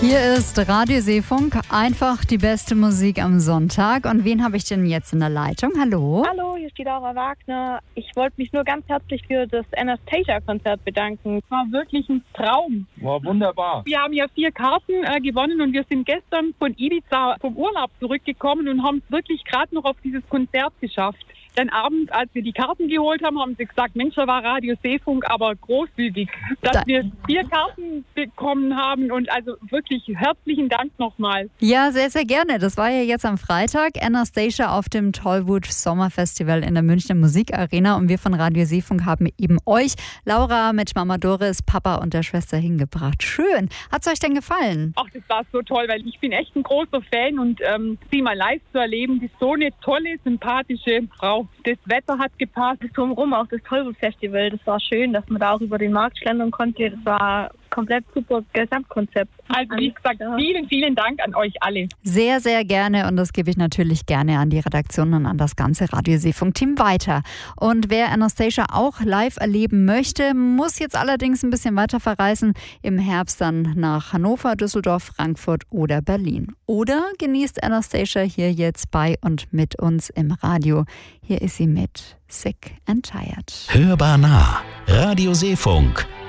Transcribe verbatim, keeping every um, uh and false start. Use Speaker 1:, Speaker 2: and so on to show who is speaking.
Speaker 1: Hier ist Radio Seefunk, einfach die beste Musik am Sonntag. Und wen habe ich denn jetzt in der Leitung? Hallo?
Speaker 2: Hallo, hier ist die Laura Wagner. Ich wollte mich nur ganz herzlich für das Anastasia-Konzert bedanken. Es war wirklich ein Traum.
Speaker 3: War wunderbar.
Speaker 4: Wir haben ja vier Karten äh, gewonnen und wir sind gestern von Ibiza vom Urlaub zurückgekommen und haben es wirklich gerade noch auf dieses Konzert geschafft. Dann abends, als wir die Karten geholt haben, haben sie gesagt, Mensch, da war Radio Seefunk aber großzügig, dass
Speaker 1: Da-
Speaker 4: wir vier Karten bekommen haben und also wirklich herzlichen Dank nochmal.
Speaker 1: Ja, sehr, sehr gerne. Das war ja jetzt am Freitag. Anastasia auf dem Tollwood Sommerfestival in der Münchner Musikarena. Und wir von Radio Seefunk haben eben euch, Laura mit Mama Doris, Papa und der Schwester hingebracht. Schön. Hat's euch denn gefallen?
Speaker 4: Ach, das war so toll, weil ich bin echt ein großer Fan und ähm, sie mal live zu erleben, die ist so eine tolle, sympathische Frau. Das Wetter hat gepasst.
Speaker 2: Drumherum auch das Tollwood-Festival. Das war schön, dass man da auch über den Markt schlendern konnte. Das war komplett super Gesamtkonzept.
Speaker 4: Also wie gesagt,
Speaker 2: Ja.
Speaker 4: vielen, vielen Dank an euch alle.
Speaker 1: Sehr, sehr gerne. Und das gebe ich natürlich gerne an die Redaktion und an das ganze Radio Seefunk-Team weiter. Und wer Anastasia auch live erleben möchte, muss jetzt allerdings ein bisschen weiter verreisen. Im Herbst dann nach Hannover, Düsseldorf, Frankfurt oder Berlin. Oder genießt Anastasia hier jetzt bei und mit uns im Radio. Hier ist sie mit Sick and Tired.
Speaker 5: Hörbar nah. Radio Seefunk.